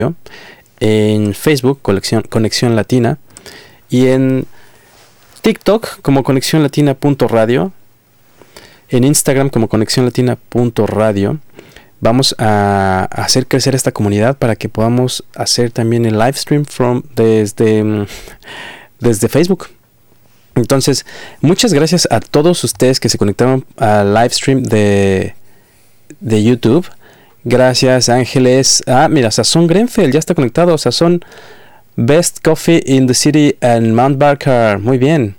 en Facebook, Conexión Latina, y en TikTok como conexiónlatina.radio, en Instagram como conexiónlatina.radio. Vamos a hacer crecer esta comunidad para que podamos hacer también el live stream desde Facebook. Entonces, muchas gracias a todos ustedes que se conectaron al live stream de YouTube. Gracias, Ángeles. Mira, Sazón Grenfell ya está conectado. Sazón Best Coffee in the City and Mount Barker. Muy bien.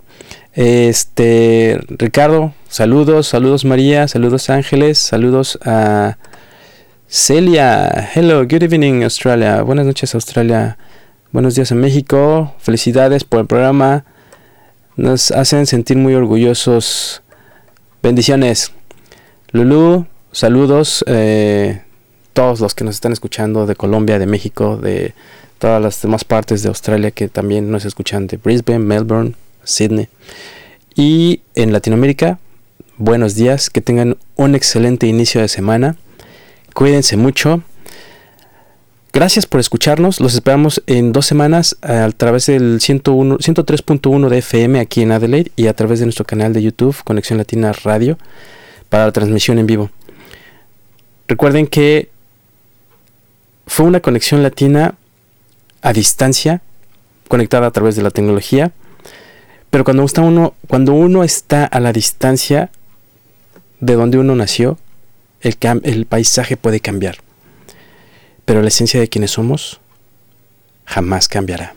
Ricardo, saludos María, saludos Ángeles, saludos a Celia. Hello, good evening Australia. Buenas noches Australia. Buenos días a México. Felicidades por el programa. Nos hacen sentir muy orgullosos. Bendiciones. Lulú, saludos. Todos los que nos están escuchando de Colombia, de México, de todas las demás partes de Australia que también nos escuchan, de Brisbane, Melbourne, Sydney. Y en Latinoamérica, buenos días. Que tengan un excelente inicio de semana. Cuídense mucho. Gracias por escucharnos. Los esperamos en 2 semanas a través del 103.1 de FM aquí en Adelaide y a través de nuestro canal de YouTube, Conexión Latina Radio, para la transmisión en vivo. Recuerden que fue una conexión latina a distancia, conectada a través de la tecnología, pero cuando uno está a la distancia de donde uno nació, el paisaje puede cambiar, pero la esencia de quienes somos jamás cambiará.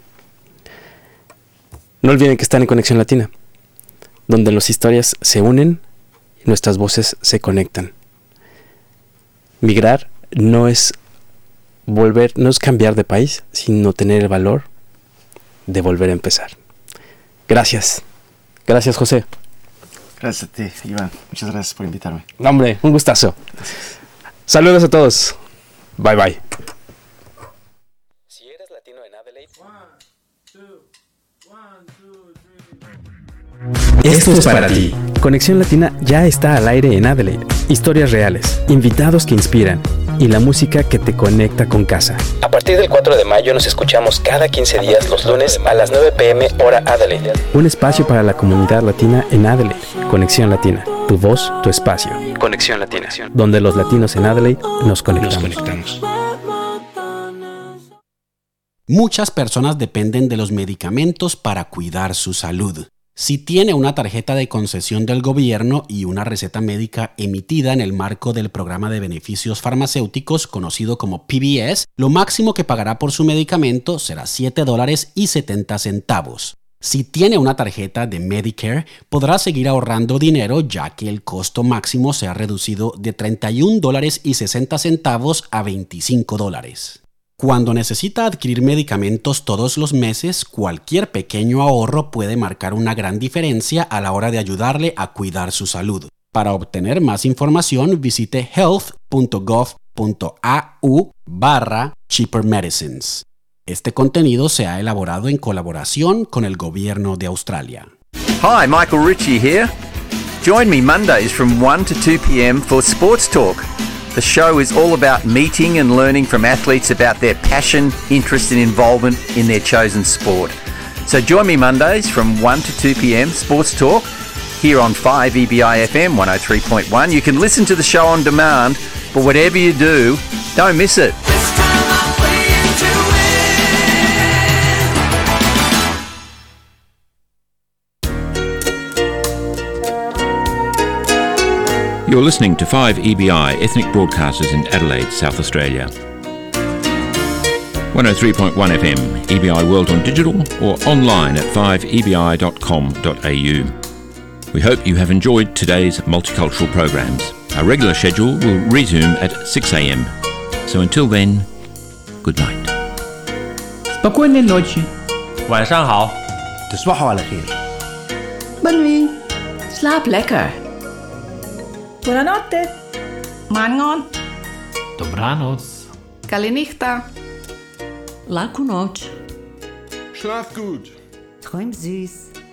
No olviden que están en Conexión Latina, donde las historias se unen y nuestras voces se conectan. Migrar no es cambiar de país, sino tener el valor de volver a empezar. Gracias. Gracias, José. Gracias a ti, Iván. Muchas gracias por invitarme. Hombre, un gustazo. Gracias. Saludos a todos. Bye, bye. Si eres latino en Adelaide. 1, 2, 1, 2, 3. Esto es para ti. Conexión Latina ya está al aire en Adelaide. Historias reales, invitados que inspiran y la música que te conecta con casa. A partir del 4 de mayo nos escuchamos cada 15 días los lunes a las 9 p.m. hora Adelaide. Un espacio para la comunidad latina en Adelaide. Conexión Latina. Tu voz, tu espacio. Conexión Latina. Donde los latinos en Adelaide nos conectamos. Muchas personas dependen de los medicamentos para cuidar su salud. Si tiene una tarjeta de concesión del gobierno y una receta médica emitida en el marco del programa de beneficios farmacéuticos conocido como PBS, lo máximo que pagará por su medicamento será $7.70. Si tiene una tarjeta de Medicare, podrá seguir ahorrando dinero ya que el costo máximo se ha reducido de $31.60 a $25. Cuando necesita adquirir medicamentos todos los meses, cualquier pequeño ahorro puede marcar una gran diferencia a la hora de ayudarle a cuidar su salud. Para obtener más información, visite health.gov.au/cheaper medicines. Este contenido se ha elaborado en colaboración con el gobierno de Australia. Hi, Michael Ritchie here. Join me Mondays from 1 to 2 p.m. for Sports Talk. The show is all about meeting and learning from athletes about their passion, interest and involvement in their chosen sport. So join me Mondays from 1 to 2 p.m. Sports Talk here on 5 EBI FM 103.1. You can listen to the show on demand, but whatever you do, don't miss it. You're listening to 5 EBI Ethnic Broadcasters in Adelaide, South Australia. 103.1 FM, EBI World on Digital, or online at 5ebi.com.au. We hope you have enjoyed today's multicultural programs. Our regular schedule will resume at 6 a.m. So until then, good night. Спокойной ночи. 晚上好. تصبحوا على خير. Bonne nuit. Slaap lekker. Buonanotte. Mangon. Dobranoc. Kalinichta. Laku noć. Schlaf gut. Träum süß.